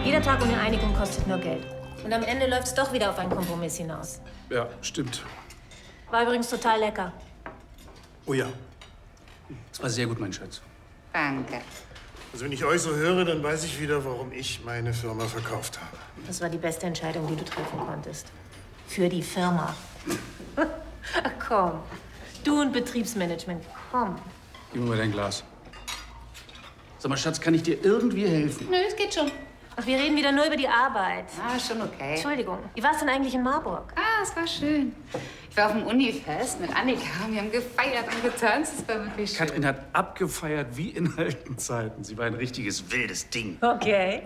Jeder Tag ohne Einigung kostet nur Geld. Und am Ende läuft es doch wieder auf einen Kompromiss hinaus. Ja, stimmt. War übrigens total lecker. Oh ja. Das war sehr gut, mein Schatz. Danke. Also wenn ich euch so höre, dann weiß ich wieder, warum ich meine Firma verkauft habe. Das war die beste Entscheidung, die du treffen konntest. Für die Firma. Ach, komm. Du und Betriebsmanagement, komm. Gib mir mal dein Glas. Sag mal, Schatz, kann ich dir irgendwie helfen? Nö, es geht schon. Ach, wir reden wieder nur über die Arbeit. Ah, schon okay. Entschuldigung, wie war's denn eigentlich in Marburg? Ah, es war schön. Ich war auf dem Unifest mit Annika. Wir haben gefeiert und getanzt. Es war wirklich schön. Katrin hat abgefeiert wie in alten Zeiten. Sie war ein richtiges wildes Ding. Okay.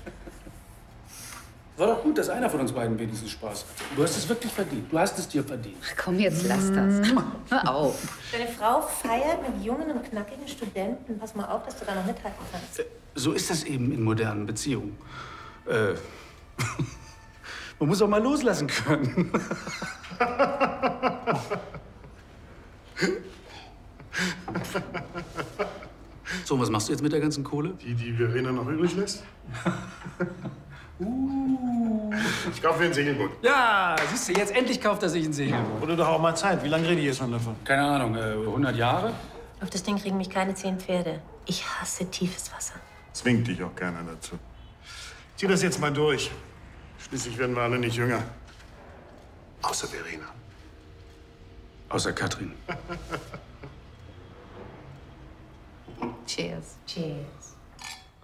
War doch gut, dass einer von uns beiden wenigstens Spaß hatte. Du hast es wirklich verdient. Du hast es dir verdient. Ach, komm, jetzt lass das. Hör auf. Deine Frau feiert mit jungen und knackigen Studenten. Pass mal auf, dass du da noch mithalten kannst. So ist das eben in modernen Beziehungen. Man muss auch mal loslassen können. So, was machst du jetzt mit der ganzen Kohle? Die Verena noch übrig lässt? Ich kaufe mir ein Segelboot. Ja, siehst du, jetzt endlich kauft er sich ein Segelboot. Wurde doch auch mal Zeit. Wie lange rede ich jetzt schon davon? Keine Ahnung, 100 Jahre? Auf das Ding kriegen mich keine 10 Pferde. Ich hasse tiefes Wasser. Zwingt dich auch keiner dazu. Zieh das jetzt mal durch. Schließlich werden wir alle nicht jünger. Außer Verena. Außer Katrin. Cheers. Cheers.